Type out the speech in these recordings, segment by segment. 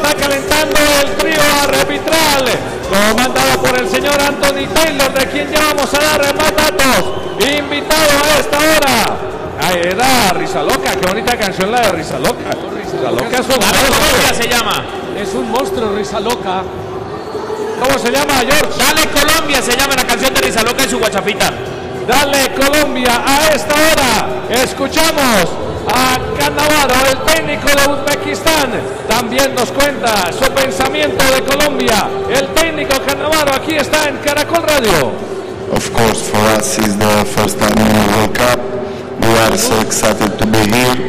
está calentando el trío arbitral, comandado por el señor Anthony Taylor, de quien ya vamos a dar más datos. Invitado a esta hora. Ahí era Risa Loca, qué bonita canción la de Risa Loca. Risa Loca es un Colombia se llama. Es un monstruo, Risa Loca. ¿Cómo se llama, George? Dale Colombia se llama la canción de Risa Loca y su guachapita. Dale Colombia. A esta hora escuchamos a Cannavaro, el técnico de Uzbekistán. También nos cuenta su pensamiento de Colombia. El técnico Cannavaro aquí está en Caracol Radio. Of course, for us is the first time in the World Cup. We are so excited to be here.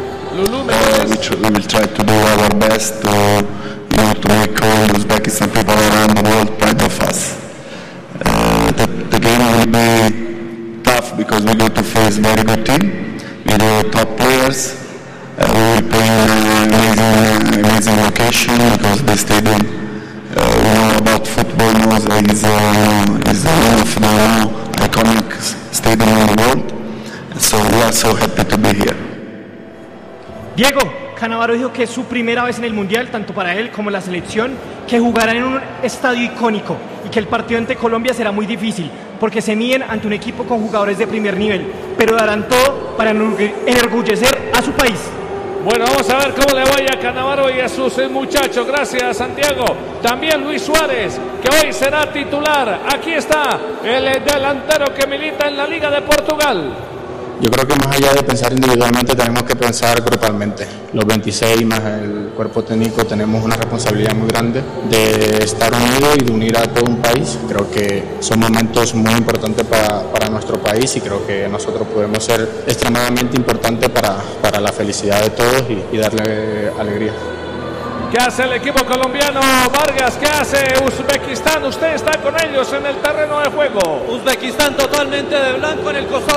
We will try to do our best to make all Uzbekistan people around the world proud of us. The game will be tough because we go to face very good team with top players. We will play in an amazing location because the stadium, we know about football, knows is one of the iconic stadium in the world. So we are so happy to be here. Diego, Cannavaro dijo que es su primera vez en el Mundial, tanto para él como la selección, que jugarán en un estadio icónico y que el partido ante Colombia será muy difícil, porque se miden ante un equipo con jugadores de primer nivel, pero darán todo para enorgullecer a su país. Bueno, vamos a ver cómo le vaya a Cannavaro y a sus muchachos. Gracias, Santiago. También Luis Suárez, que hoy será titular. Aquí está el delantero que milita en la Liga de Portugal. Yo creo que más allá de pensar individualmente tenemos que pensar grupalmente. Los 26 más el cuerpo técnico tenemos una responsabilidad muy grande de estar unidos y de unir a todo un país. Creo que son momentos muy importantes para nuestro país y creo que nosotros podemos ser extremadamente importantes para la felicidad de todos y darle alegría. ¿Qué hace el equipo colombiano, Vargas? ¿Qué hace Uzbekistán? Usted está con ellos en el terreno de juego. Uzbekistán totalmente de blanco en el costado